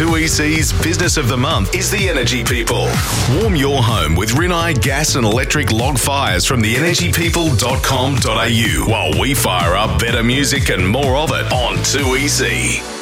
2EC's Business of the Month is the Energy People. Warm your home with Rinnai gas and electric log fires from the energypeople.com.au while we fire up better music and more of it on 2EC.